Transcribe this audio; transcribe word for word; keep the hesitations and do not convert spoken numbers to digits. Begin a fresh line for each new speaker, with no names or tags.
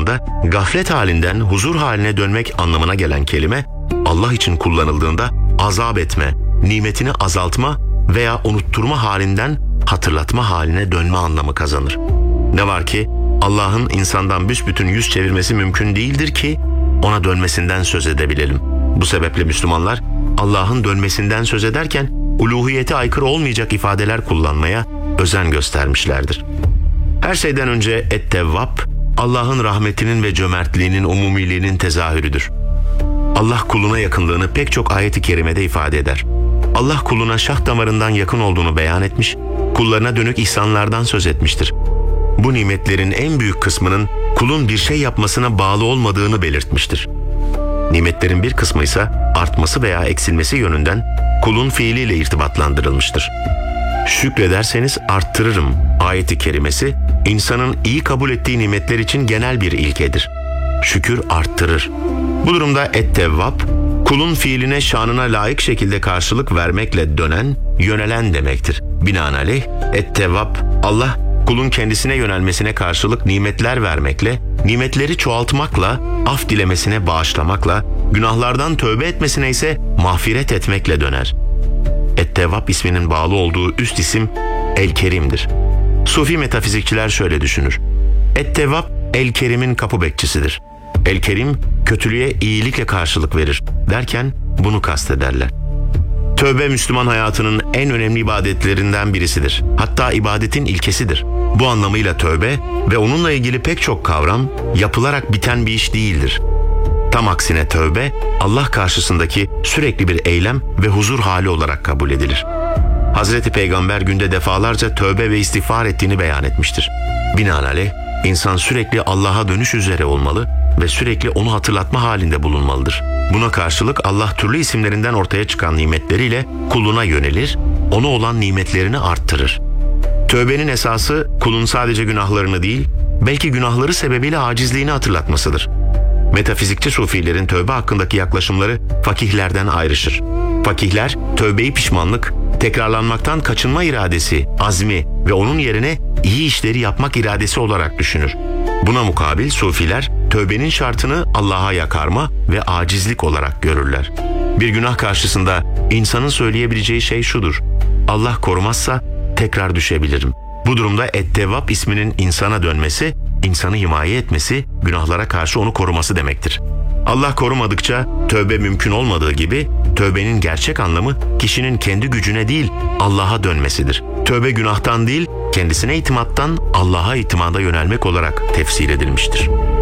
kullanıldığında gaflet halinden huzur haline dönmek anlamına gelen kelime, Allah için kullanıldığında azap etme, nimetini azaltma veya unutturma halinden hatırlatma haline dönme anlamı kazanır. Ne var ki Allah'ın insandan büsbütün yüz çevirmesi mümkün değildir ki ona dönmesinden söz edebilelim. Bu sebeple Müslümanlar Allah'ın dönmesinden söz ederken uluhiyete aykırı olmayacak ifadeler kullanmaya özen göstermişlerdir. Her şeyden önce Et-Tevvab, Allah'ın rahmetinin ve cömertliğinin umumiliğinin tezahürüdür. Allah kuluna yakınlığını pek çok ayet-i kerimede ifade eder. Allah kuluna şah damarından yakın olduğunu beyan etmiş, kullarına dönük ihsanlardan söz etmiştir. Bu nimetlerin en büyük kısmının kulun bir şey yapmasına bağlı olmadığını belirtmiştir. Nimetlerin bir kısmı ise artması veya eksilmesi yönünden kulun fiiliyle irtibatlandırılmıştır. Şükrederseniz arttırırım ayeti kerimesi, insanın iyi kabul ettiği nimetler için genel bir ilkedir. Şükür arttırır. Bu durumda Et-Tevvab, kulun fiiline şanına layık şekilde karşılık vermekle dönen, yönelen demektir. Binaenaleyh Et-Tevvab, Allah kulun kendisine yönelmesine karşılık nimetler vermekle, nimetleri çoğaltmakla, af dilemesine bağışlamakla, günahlardan tövbe etmesine ise mağfiret etmekle döner. Et-Tevvab isminin bağlı olduğu üst isim El-Kerim'dir. Sufi metafizikçiler şöyle düşünür. Et-Tevvab, El-Kerim'in kapı bekçisidir. El-Kerim, kötülüğe iyilikle karşılık verir derken bunu kastederler. Tövbe Müslüman hayatının en önemli ibadetlerinden birisidir. Hatta ibadetin ilkesidir. Bu anlamıyla tövbe ve onunla ilgili pek çok kavram yapılarak biten bir iş değildir. Tam aksine tövbe, Allah karşısındaki sürekli bir eylem ve huzur hali olarak kabul edilir. Hazreti Peygamber günde defalarca tövbe ve istiğfar ettiğini beyan etmiştir. Binaenaleyh, insan sürekli Allah'a dönüş üzere olmalı ve sürekli onu hatırlatma halinde bulunmalıdır. Buna karşılık Allah türlü isimlerinden ortaya çıkan nimetleriyle kuluna yönelir, ona olan nimetlerini arttırır. Tövbenin esası kulun sadece günahlarını değil, belki günahları sebebiyle acizliğini hatırlatmasıdır. Metafizikçi sufilerin tövbe hakkındaki yaklaşımları fakihlerden ayrışır. Fakihler tövbeyi pişmanlık, tekrarlanmaktan kaçınma iradesi, azmi ve onun yerine iyi işleri yapmak iradesi olarak düşünür. Buna mukabil sufiler tövbenin şartını Allah'a yakarma ve acizlik olarak görürler. Bir günah karşısında insanın söyleyebileceği şey şudur: Allah korumazsa tekrar düşebilirim. Bu durumda Et-Tevvab isminin insana dönmesi, insanı himaye etmesi, günahlara karşı onu koruması demektir. Allah korumadıkça tövbe mümkün olmadığı gibi tövbenin gerçek anlamı kişinin kendi gücüne değil Allah'a dönmesidir. Tövbe günahtan değil kendisine itimattan Allah'a itimada yönelmek olarak tefsir edilmiştir.